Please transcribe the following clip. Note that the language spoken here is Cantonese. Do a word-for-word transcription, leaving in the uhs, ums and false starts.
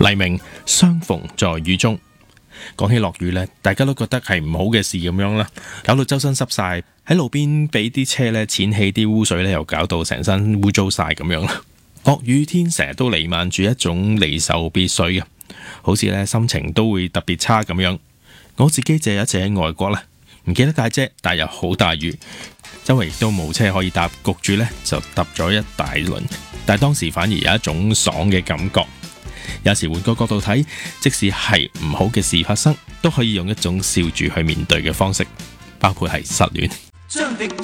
黎明相逢在雨中。講起落雨呢，大家都覺得係唔好嘅事咁樣啦，搞到周身濕晒，喺路邊俾啲車呢濺起啲污水呢，又搞到成身污糟晒咁樣啦。落雨天成日都彌漫住一種離愁別緒嘅，好似呢心情都會特別差咁樣。我自己就有一次喺外國啦，唔記得帶遮，但又好大雨，周圍亦都冇車可以搭，焗住呢就揼咗一大輪，但係當時反而有一種爽嘅感覺。有時換個角度睇，即使係唔好嘅事發生，都可以用一種笑住去面對嘅方式，包括係失戀。